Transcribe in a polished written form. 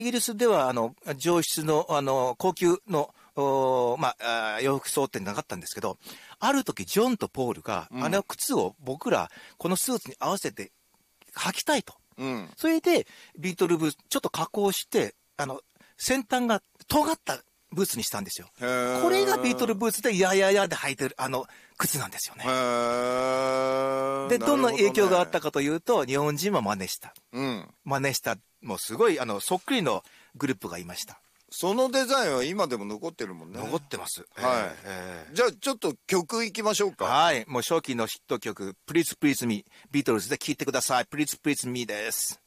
イギリスでは上質の高級の洋服装店なかったんですけど、ある時ジョンとポールが、靴を僕らこのスーツに合わせて履きたいと。それでビートルブーツちょっと加工して先端が尖ったブーツにしたんですよ。これがビートルブーツでやややで履いてる靴なんですよね。でどんな影響があったかというと、日本人は真似した、もうすごいそっくりのグループがいました。 そのデザインは今でも残ってるもんね。 残ってます。 じゃあちょっと曲いきましょうか。 はい、もう初期のヒット曲「Please Please Me」、ビートルズで聴いてください。「Please Please Me」です。